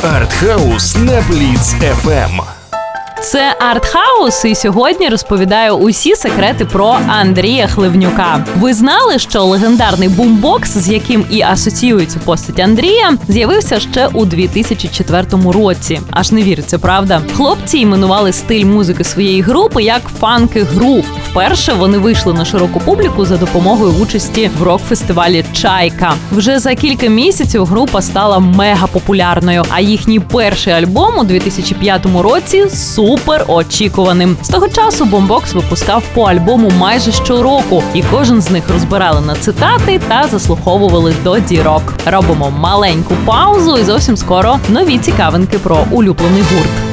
Артхаус на Бліц FM. Це Артхаус, і сьогодні розповідаю усі секрети про Андрія Хливнюка. Ви знали, що легендарний бумбокс, з яким і асоціюється постать Андрія, з'явився ще у 2004 році. Аж не віриться, правда? Хлопці іменували стиль музики своєї групи як фанки-грув. Вперше вони вийшли на широку публіку за допомогою участі в рок-фестивалі «Чайка». Вже за кілька місяців група стала мега-популярною, а їхній перший альбом у 2005 році супер очікуваним. З того часу бумбокс випускав по альбому майже щороку, і кожен з них розбирали на цитати та заслуховували до дірок. Робимо маленьку паузу і зовсім скоро нові цікавинки про улюблений гурт.